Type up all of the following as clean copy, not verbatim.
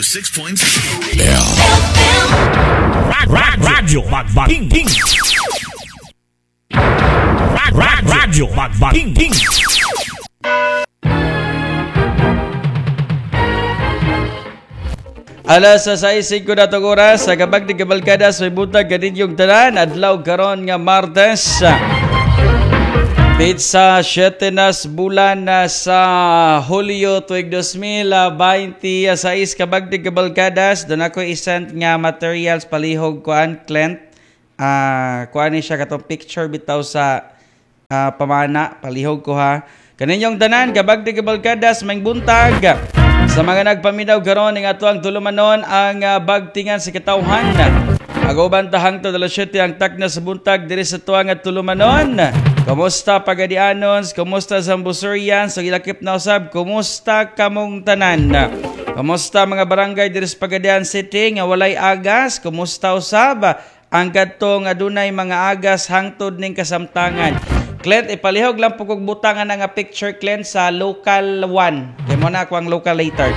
106.7 Radyo Bagbaking King. Radyo Bagbaking King. Alas sa 6:05 na itong oras, sa kabag ni Kabalkada sa ibutag kaninyong tanan, adlaw karon nga Martes. Pizza 7 nas bulan na sa Hulyo tuig 2026 kabag ni Kabalkadas. Doon ako isent nga materials palihog kuan Clint. Kuan ni siya katong picture bitaw sa pamana palihog ko ha. Kaninyong tanan kabag ni Kabalkadas may buntag. Sa mga nagpaminaw karon ning atoang tulumanon ang bagtingan sa katawhan. Agoban tahang to dalasete ang takna sa buntag diri sa tuang at tulumanon. Kumusta pagadianon? Kumusta Zambusurian? So ilakip na usab, kumusta kamong tanan? Kumusta mga barangay diri sa Pagadian City nga walay agas? Kumusta usab ang kadtong adunay mga agas hangtod ning kasamtangan? Clint, ipalihog lang po kong butangan nga picture, Clint, sa local 1. Kaya mo na ako ang local later.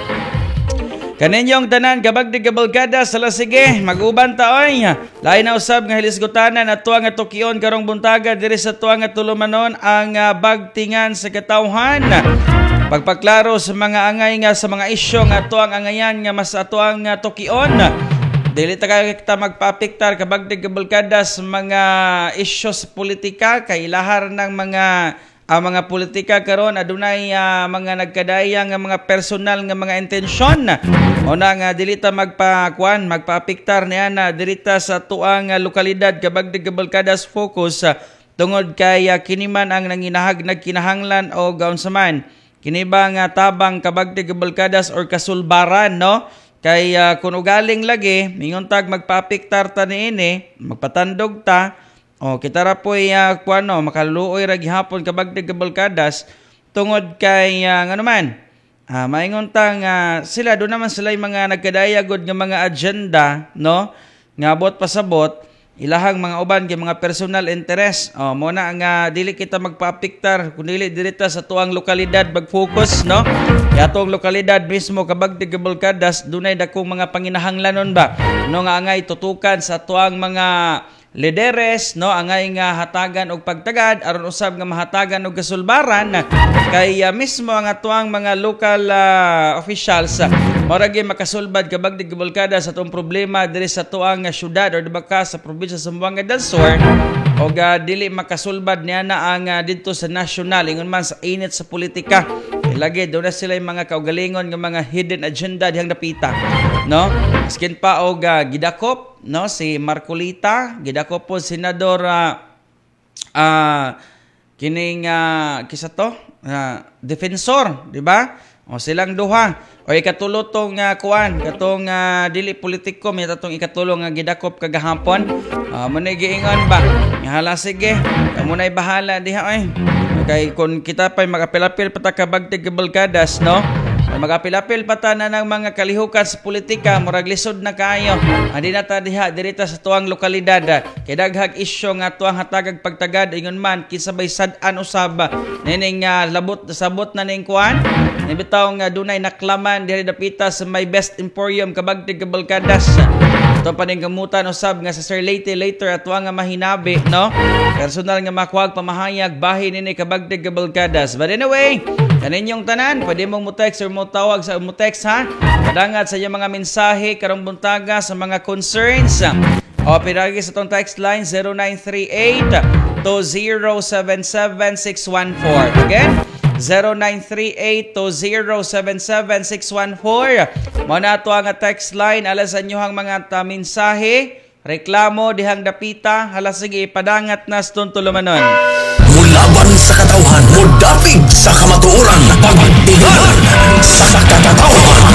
Kaninyong tanan, kabag di Kabalkada, sala sige, mag-uban taoy. Lain na usab nga hilisgutanan at tuwang at tukion karong buntaga, diri sa tuwang at tulumanon ang bagtingan sa katawhan. Pagpaklaro sa mga angay nga sa mga isyo nga tuwang angayan nga mas atuang tukion. Dili ta kita magpaapektar kabag di Kabalkada sa mga isyu sa politika kay lahar ng mga politika karon adunay mga nagkadaya nga mga personal nga mga intensyon. Una nga dili ta magpaapektar niya na dili ta sa tuang lokalidad kabag di Kabalkada focus tungod kay kini man ang nanginahag nagkinahanglan o gaun saman kini ba nga tabang kabag di Kabalkada or kasulbaran no. Kay kung ugaling lagi, mingon tag magpaapektar ta niini, magpatandog ta, o kita ra po'y makaluoy ra gihapon kabag di Kabalkadas, tungod kay ngano man, maingon tang sila, doon naman sila yung mga nagkadayagod ng mga agenda, no? Nga abot pasabot, ilahang mga uban kay mga personal interest. Muna nga dili kita magpaapektar kun dili direta sa tuang lokalidad mag-focus no. Kaya tuang lokalidad mismo kabag di Kabalkadas dunay dakong mga panginahanglanon ba no nga angay tutukan sa tuang mga lideres no angay nga hatagan og pagtagad aron usab nga mahatagan og kasulbaran kay mismo ang atuang mga local officials mora gyud makasulbad kabag di Kabalkada sa atong problema diri sa tuang syudad or dibaka sa probinsya sa Zamboanga del Sur o dili makasulbad niya na ang dito sa national ingon man sa init sa politika lagi doon na sila yung mga kaugalingon ng mga hidden agenda dihang napita no askin pa og gidakop no si Marcolita gidakop po senador kining kisa to defensor di ba o silang duha o ikatulo tong kuan katong dili politiko mi tatong ikatulo nga gidakop kagahapon mo na giingon ba hala sige mo na bahala diha oy kay kung kita pa'y magapil-apil pata kabag di Kabalkadas no magapil-apil pata na ng mga kalihukan sa politika murag lisod na kayo andi na ta diha dirita sa tuang lokalidad kay daghag isyu nga tuang hatagag pagtagad ingon man kisabay sad-an usab nining sabot na ning kuan nibitaw nga dunay naklaman diri dapita sa may best emporium kabag di Kabalkadas ito pa ning gamutan usab nga sa Sir later at nga mahinabi no personal nga makuwag pamahayag bahin nini kabag di Kabalkadas but anyway kaninyong tanan pwede mong mo-text or mo-tawag sa mo-text ha padangat sa inyong mga mensahe karong buntaga sa mga concerns o piragi sa tong text line 0938-2077614 again 0938-2077614 mo na ito ang text line alas sa inyohang mga mensahe reklamo dihang dapita hala sige padangat na sa tulumanon Mulaban sa katawhan, mudapig sa kamatuoran, pagtigalan sa katawhan.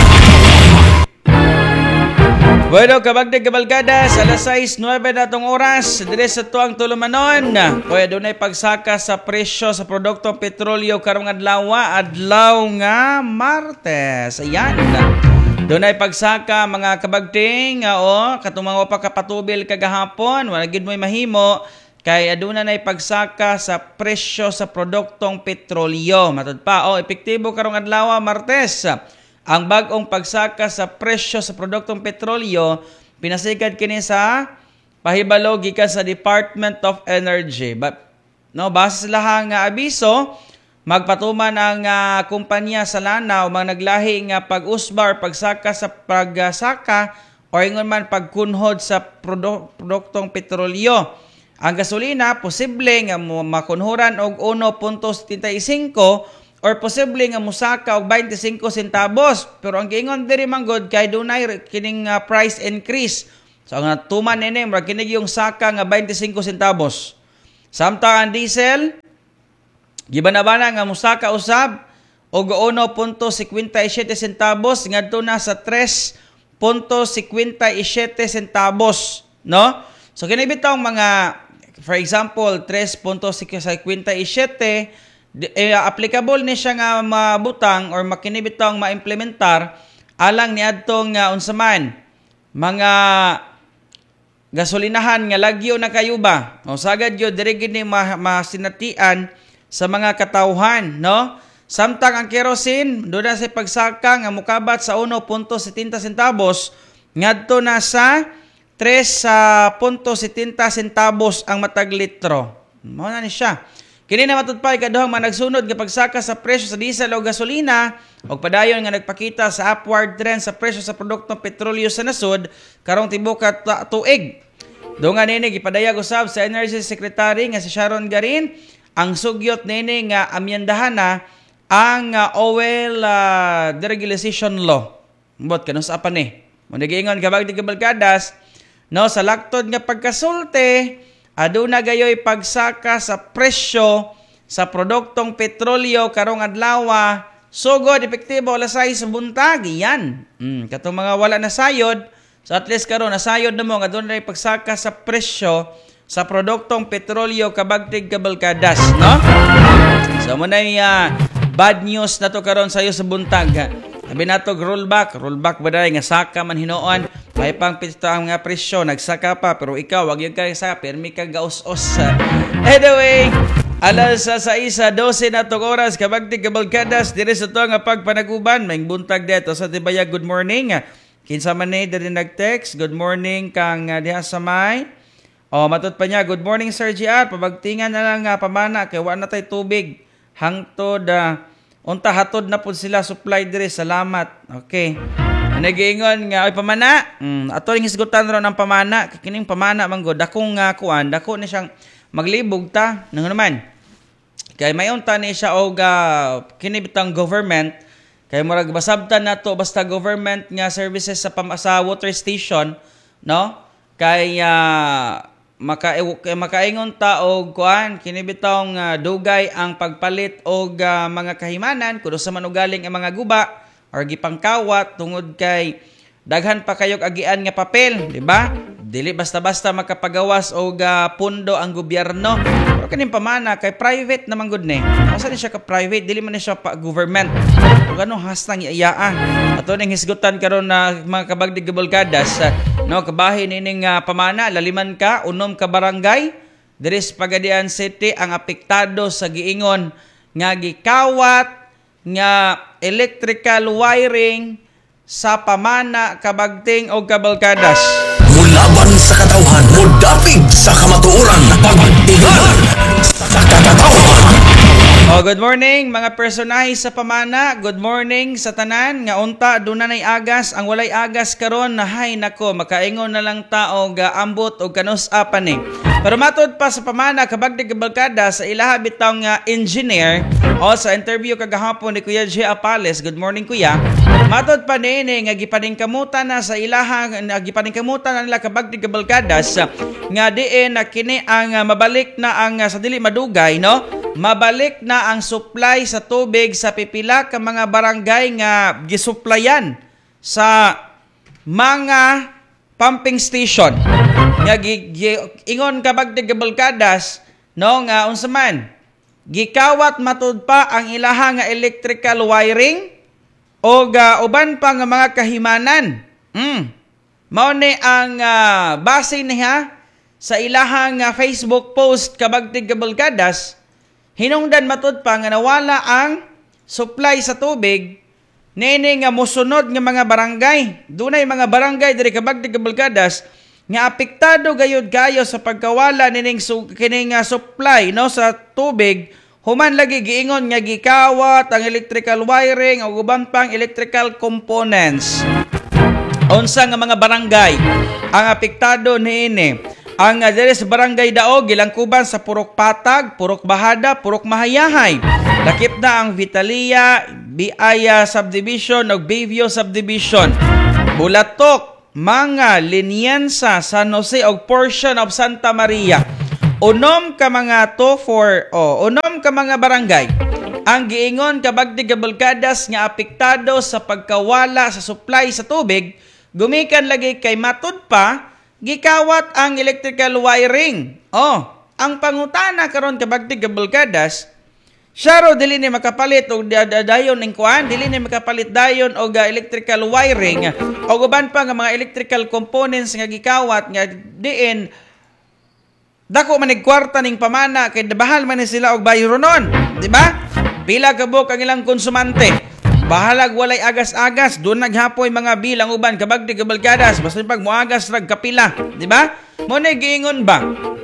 Bueno, kabag di Kabalkadas, alas 6:09 na itong oras, dire sa tuang tulumanon. Kaya doon ay pagsaka sa presyo sa produktong petrolyo karong adlaw nga Martes. Ayan. Doon ay pagsaka mga kabagting, katong mga kapatubil kagahapon, wala gid mo'y mahimo. Kay aduna na ipagsaka sa presyo sa produktong petrolyo. Matod pa, epektibo karong adlaw Martes. ang bag-ong pagsaka sa presyo sa produktong petrolyo pinasigad kini sa pahibalo gikan sa Department of Energy. Base sa lahang abiso, magpatuman ang kumpanya sa lanaw mga naglahi nga pag-usbar pagsaka sa pagsaka o ingon man pagkunhod sa produktong petrolyo. Ang gasolina posible nga makunhuran og 1.75 or posible nga musaka og 25 centavos. Pero ang giingon diri manggod kay dunay kining price increase. So ang tuman nini murag kini yung saka nga 25 centavos. Samtang ang diesel gibanabana nga musaka usab og 1.57 centavos ngadto na sa 3.57 centavos, no? So kini bitong mga for example 3.57 applicable ni siya nga mabutang or makinibitang maimplementar alang niadtong unsa man mga gasolinahan nga lagyo na kayo ba o sagad yo diri gini masinatian sa mga katawhan, no? Samtang ang kerosene doon na sa pagsaka nga mukabat sa 1.70 centavos ngadto na sa 3.70 centavos ang matag litro. Mao na ni siya. Kini na matudpay kaduhang managsunod nga pagsaka sa presyo sa diesel o gasolina ug padayon nga nagpakita sa upward trend sa presyo sa produktong petrolyo sa nasod karong tibuok tuig. Dungan nini gipadayag usab sa Energy Secretary nga si Sharon Garin ang sugyot nini nga amyendahan na ang oil deregulation law. Bot kanus apa ni? Mo giingon kabag di kabalkadas no sa laktod nga pagkasulti aduna gayoy pagsaka sa presyo sa produktong petrolyo karong adlaw sugod epektibo alas 6 sa buntag yan. Katong mga wala na sayod so at least karon nasayod na mo nga doon na pagsaka sa presyo sa produktong petrolyo kabagtig kabalkadas, no? So mo na bad news na to karon sayo sa buntag. Sabi nato rollback ba dahil nga saka man hinoon may pang pista ang nga presyo nagsaka pa pero ikaw wag yung kay sa permi ka gaus-os. Anyway, alas sa 6:12 na tong oras kabagtig kabalkadas dire sa to nga pagpanaguban may buntag dito sa Tibayag. Good morning. Kinsa man ni diri nag-text. Good morning kang diha sa may. Matut pa niya. Good morning Sir GR. Pabagtingan na lang pamana kay wa na tay tubig. Hangtod unta hatod na pud sila supply dire. Salamat. Okay. Nagiingon nga ay pamana. Ato ring hisgutan ron ang pamana. Kining pamana man gud dakong kuan, dako ni siyang maglibog ta. Nang naman. Kay may unta ni siya og kini bitang government kay murag basabtan nato basta government nga services sa water station, no? Kay makaingon ta og kuan kini bitong dugay ang pagpalit og mga kahimanan kuno sa manugaling ang mga guba or gipangkawat tungod kay daghan pa kayog agian nga papel, di ba? Dili basta-basta makapagawas og pundo ang gobyerno. Pero kaning pamana kay private naman gud ni. Asa ni siya ka private, dili man ni siya pa government. Ug ano hastang iayaan. Ato ning hisgutan karon na mga kabagdig kabalkadas, no kabahin ining pamana laliman ka unom ka barangay diri sa Pagadian City ang apektado sa giingon nga gikawat nga electrical wiring sa pamana kabagting og kabalkadas. Mulaban sa katawhan, mudapig sa kamatuoran, pagtigan sa katawhan. Good morning mga personahe sa pamana. Good morning sa tanan nga unta dunay agas, ang walay agas karon na hay nako makaingon na lang tao ga ambot og kanus-apa ni. Pero matod pa sa pamana kabagdig kabalkada sa ilaha bitaw nga engineer o sa interview kagahapon ni Kuya J. Apales. Good morning Kuya. Matod pa nini nga gipaningkamutan na sa ilaha gipaningkamutan na nila kabagdig kabalkadas nga diin na kini ang mabalik na ang sa dili madugay, no? Mabalik na ang supply sa tubig sa pipila ka mga barangay nga gisuplayan sa mga pumping station. Nga ingon kabagdig kabalkadas, no nga unsa man gikawat matud pa ang ilaha nga electrical wiring o uban pa nga mga kahimanan. Mao ni ang base niya sa ilaha nga Facebook post kabagdig kabalkadas. Hinungdan matud pa nga nawala ang supply sa tubig Nini nga mosunod nga mga barangay. Dunay mga barangay diri kabagdi kabalkadas nga apektado gayud kayo sa pagkawala nining kining supply no sa tubig. Human lagi giingon nga gikawat ang electrical wiring o uban pang electrical components. Unsa nga mga barangay ang apektado niini? Ang diri sa barangay Daog gilangkuban sa Purok Patag, Purok Bahada, Purok Mahayahay. Lakip na ang Vitalia, Biaya Subdivision ug Bayview Subdivision. Bulatok, Manga, Liniensa, San Jose ug portion of Santa Maria. Unom ka mga unom ka mga barangay ang giingon kabagdi kabalkadas nga apektado sa pagkawala sa supply sa tubig, gumikan lagi kay matud pa gikawat ang electrical wiring. Ang pangutana karon kabagdi kabalkadas, siya dili ni makapalit og dayon ning kuan, dili ni makapalit dayon og electrical wiring o uban pa nga mga electrical components nga gikawat nga diin dako man kwarta ning pamana kay bahal man ni sila og bayro ron, di ba? Pila ka buok ang ilang konsumante. Bahalag walay agas-agas, doon naghapoy mga bilang uban kabagdi kabalkadas basta pag moagas rag kapila, di ba? Mo na giingon ba?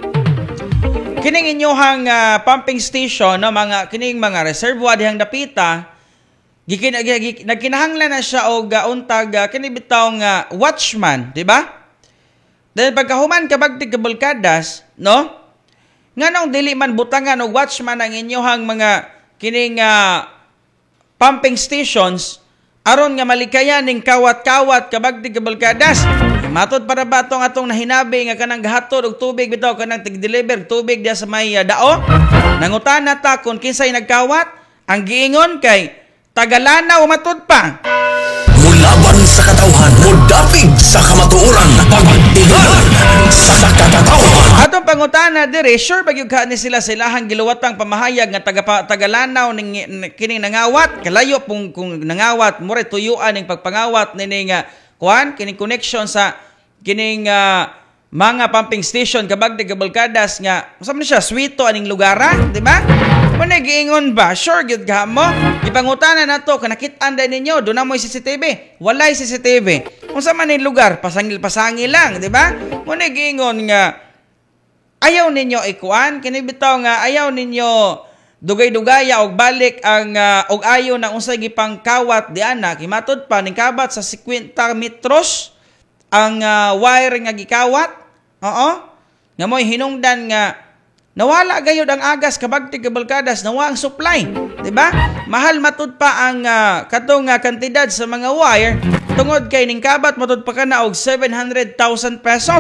Kining inyohang pumping station no mga kining mga reservoir dihang dapita nagkinahanglan na siya og untag kini bitaw nga watchman, di ba? Dahil pagkahuman kabagdi kabalkadas, no? Nganong dili man butangan og watchman ang inyohang mga kining pumping stations aron nga malikayan ning kawat-kawat kabagdi kabalkadas. Matod para ba atong nahinabi nga kanang gahatod og tubig bitaw kanang tig-deliver tubig diya sa may dao? Nangutana ta kung kinsay nagkawat, ang giingon kay Tagalanaw matud pa. Mulaban sa katawhan, mudapig sa kamatuoran, pagtigan sa katawhan. Atong pangutana dire, sure ba gyud ni sila sa ilahang giluwatang pamahayag nga Tagalanaw ning kining nangawat, kalayo kung nangawat more tuyuan ning pagpangawat nining kuan kining connection sa kining mga pumping station kabagdi kabalkadas nga unsa man siya swito aning lugara, di ba? Muna giingon ba? Sure gyud ka mo. Ipangutana nato kanakit-an day ninyo do na mo'y CCTV. Walay CCTV. Unsa man ning lugar pasangil lang, di ba? Muna giingon nga ayaw ninyo ikuan kini bitaw nga ayaw ninyo dugay-dugaya og balik ang og ayo na unsay gipang kawat di ana kimatod pa ning kabat sa 50 metros ang wire nga gikawat. Nga mo'y hinungdan nga nawala gayud ang agas kabagti kabalkadas, nawa ang supply, di ba? Mahal matud pa ang katong kantidad sa mga wire tungod kay ning kabat matud pa kana og 700,000 pesos.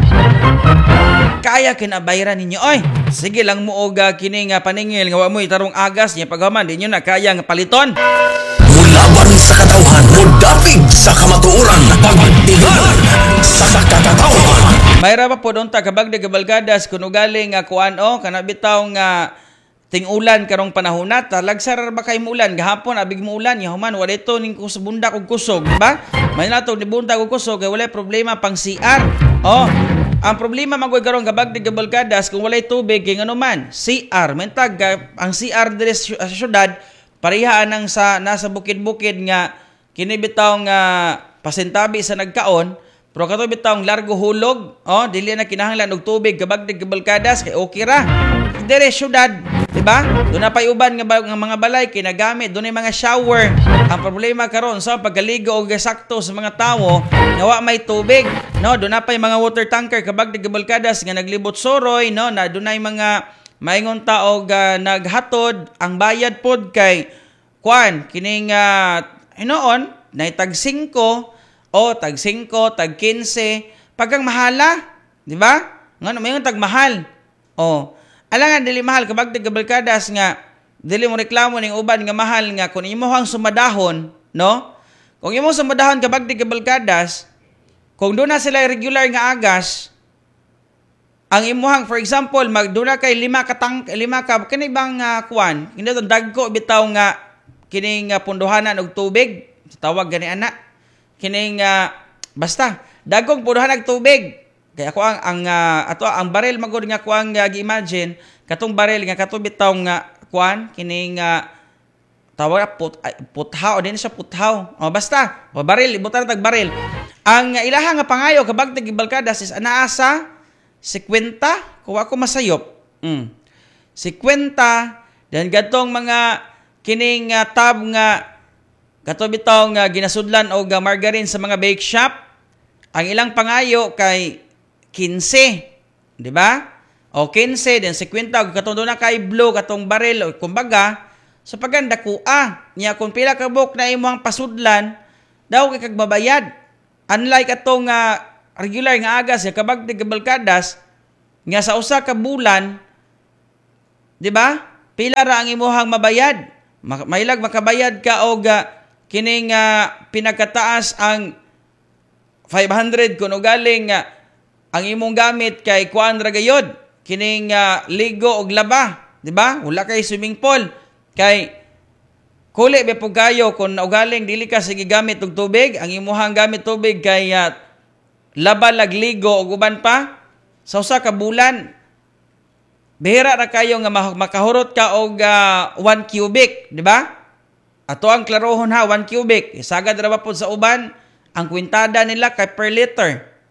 Kaya kinabayaran ninyo oy. Sige lang mo og kini nga paningil nga wa mo itarong agas nya paghuman di nyo na kaya nga paliton. Mulaban sa katawhan, mudapig sa kamatuoran, pagtigan sa katawhan. Mayra pa po doon ta kabagdi kabalkadas kuno galing kuan kana bitaw nga ting-ulan karong panahon talagsar ba kay muulan gahapon abig muulan yahuman wala ito ning kusubundak og kusog, di ba? May nato ni buntak og kusog kay wala problema pang CR. Ang problema magoy karon kabagdi kabalkadas kung walay tubig kay ngano man CR mentag ang CR diri sa syudad pareha nang nasa bukid-bukid nga kini bitaw nga pasintabi sa nagkaon. Pero kato bitawng largo hulog, dili na kinahanglan og tubig kabagdi kabalkadas kay okay ra. Dire syudad, di ba? Doon na pay uban nga mga balay kinagamit, doon ay mga shower. Ang problema karon sa pagkaligo og sakto sa mga tawo, nawa may tubig, no? Doon na pay mga water tanker kabagdi kabalkadas nga naglibot soroy, no? Na doon ay mga maingon taog naghatod ang bayad pod kay kuan kining hinoon na tag 5 tag 5, tag 15, pagkang mahala, di ba? Ngano may tag mahal. Alangan dili mahal kabagdi kabalkadas nga dili mo reklamo ning uban nga mahal nga kun imong sumadahon, no? Kung imong sumadahon kabagdi kabalkadas, kung doon na sila regular nga agas, ang imuhang for example magduna kay 5 ka kini bang kuan, hindi to dagko bitaw nga kining punduhanan og tubig, tawag gani ana. Kining basta dagkong punuhan ng tubig kaya ako ang barel magud nga kuang gi-imagine katong barel nga katong bitaw nga kuan kining tawag puthaw din siya puthaw. O basta, baril ibutan tag baril. Ang ilaha nga pangayo kabag Gibalcadas is anaasa 50 kuha ko masayop. 50 then gatong mga kining tab nga kato bitaw nga ginasudlan og margarine sa mga bake shop. Ang ilang pangayo kay 15, di ba? O 15 then 50 katong doon na kay blue katong baril o kumbaga sa paganda kuha niya kung pila ka book na imong pasudlan daw kay kag mabayad. Unlike atong regular nga agas kabag Gibalcadas nga sa usa ka bulan, di ba? Pila ra ang imuhang mabayad. Mailag makabayad ka og kining pinagkataas ang 500 kuno galing ang imong gamit kay kuan ra gayod kining ligo og laba, di ba? Wala kay swimming pool kay kuli be pug kayo kun ugaling dili ka sige gamit og tubig, ang imuhang gamit tubig kay laba lag ligo og uban pa sa usa ka bulan. Bihira ra kayo nga makahurot ka og 1 cubic, di ba? Ato ang klarohon ha, 1 cubic. Isagad ra ba pod sa uban ang kwintada nila kay per liter.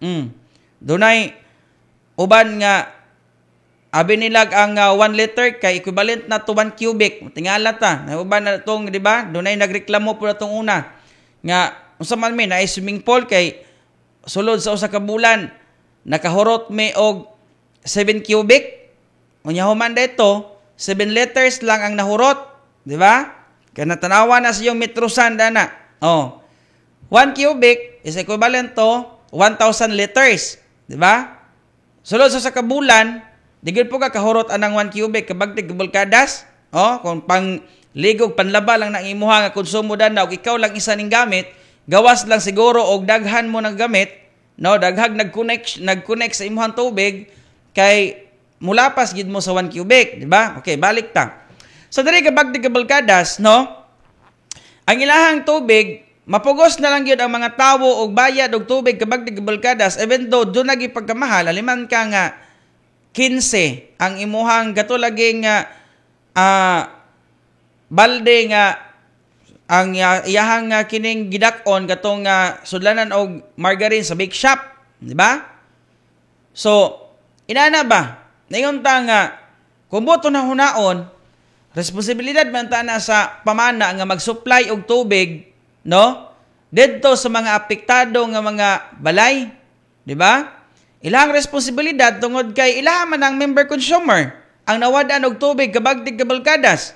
Dunay uban nga abi nila ang 1 liter kay equivalent na to 1 cubic. Tingala ta. Uban na tong, di ba? Dunay nagreklamo po na tong una nga unsa man mi na swimming pool kay sulod sa usa ka bulan nakahurot mi og 7 cubic. Unya human dito 7 liters lang ang nahurot, di ba? Kaya natanawa na sa iyong metrosan dana. 1 cubic is equivalent to 1,000 liters, di ba? Sulod sa kabulan, digid po ka kahurot anang 1 cubic kabag Gibalcadas. Kung pang ligog panlaba lang nang imuha nga konsumo dana og ikaw lang isa ning gamit, gawas lang siguro og daghan mo ng gamit, no? Daghag nag-connect sa imuhang tubig kay mulapas gid mo sa 1 cubic, di ba? Okay, balik ta. So diri kabag Gibalcadas, no? Ang ilahang tubig mapugos na lang yun ang mga tawo og bayad og tubig kabag Gibalcadas even though doon lagi pagkamahal aliman ka nga 15 ang imuhang gatulaging balde nga ang iyahang kining gidak-on katong sudlanan og margarine sa bake shop, di ba? So inana ba naingon ta nga kung buto na hunaon responsibilidad man ta na sa pamana nga mag-supply og tubig, no? Didto sa mga apektado nga mga balay, di ba? Ilang responsibilidad tungod kay ilaha man ang member consumer ang nawadan og tubig kabag Gibalcadas.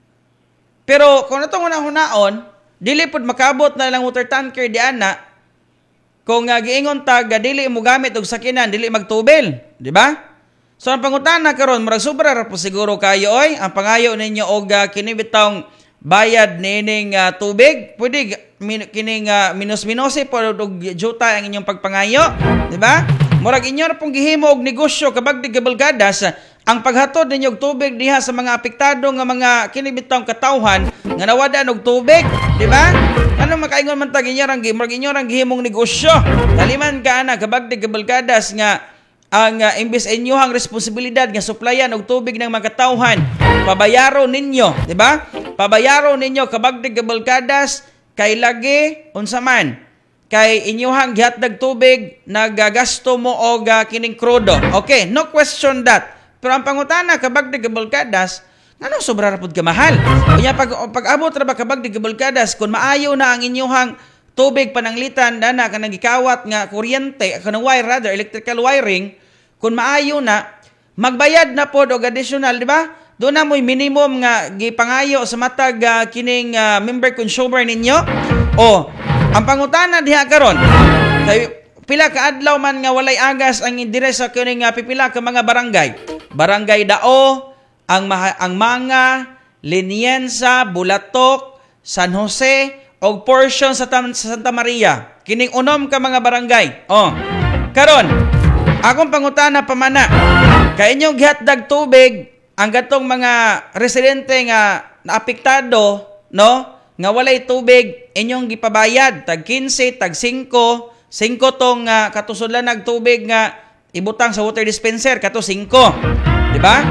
Pero kung natong hunaon, dili pud makabot na lang water tanker di ana kung giingon tag dili mo gamit og sakinan dili magtubil, di ba? So ang pangutana karon murag sobra ra po siguro kayo oy ang pangayo ninyo og kini bitawng bayad nining tubig pwede kining minus-minose po og juta ang inyong pagpangayo, di ba? Murag inyo na pong gihimo og negosyo kabag Gibalcadas ang paghatod ninyo og tubig diha sa mga apektado nga mga kini bitawng katawhan nga nawadan og tubig, di ba? Ano makaingon man tag inyo rang gihimong negosyo. Taliman ka ana kabag Gibalcadas nga ang imbes inyohang responsibilidad nga suplayan og tubig ng mga katawhan, pabayaro ninyo, di ba? Pabayaro ninyo kabag Gibalcadas kay lagi unsa man kay inyohang gihatag tubig nagagasto mo og kining krudo. Okay, no question that. Pero ang pangutana kabag Gibalcadas, ngano sobra ra pud ka mahal? Unya pag-abot ra ba kabag Gibalcadas kung maayo na ang inyohang tubig pananglitan dana kanang gikawat nga kuryente kanang wire rather electrical wiring, kung maayo na magbayad na pod og additional, di ba? Doon na mo'y minimum nga gipangayo sa matag kining member consumer ninyo. Ang pangutana diha karon kay pila ka adlaw man nga walay agas ang dire sa kining pipila ka mga barangay. Barangay Dao, ang Manga, Liniensa, Bulatok, San Jose og portion sa Santa Maria. Kining unom ka mga barangay. Karon akong pangutana pamana, kay inyong gihatdag tubig ang gatong mga residente nga naapektado, no? Nga walay tubig inyong gipabayad tag 15, tag 5 tong katusudlan nag tubig nga ibutang sa water dispenser kato 5. Di ba?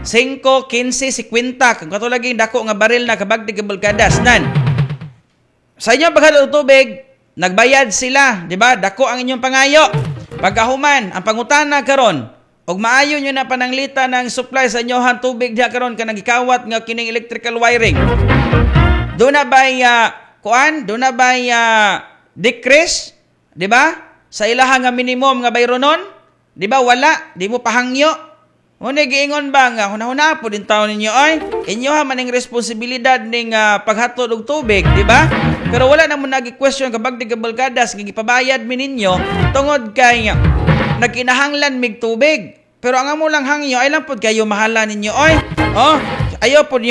5, 15, 50 kung katulaging dako nga baril na kabagti ka bulkadas nan. Sa inyo paghatod og tubig, nagbayad sila, di ba? Dako ang inyong pangayo. Pagkahuman, ang pangutana karon, og maayo nyo na pananglita ng supply sa inyohan tubig diha karon kanang gikawat nga kining electrical wiring. Doon na ba'y doon na ba'y decrease, di ba? Sa ilaha nga minimum nga bayro nun, di ba? Wala, di mo pahangyo. Una giingon ba nga, hunahuna po din taon ninyo ay, inyo ha maning responsibilidad ning paghatod og tubig, di ba? Pero wala na mo nagi-question kapag di kabalkadas, gipabayad mi ninyo, tungod kay nagkinahanglan mig tubig. Pero ang amo lang hangyo, ay lang po kayo mahala ninyo, ay. Oh, ayaw po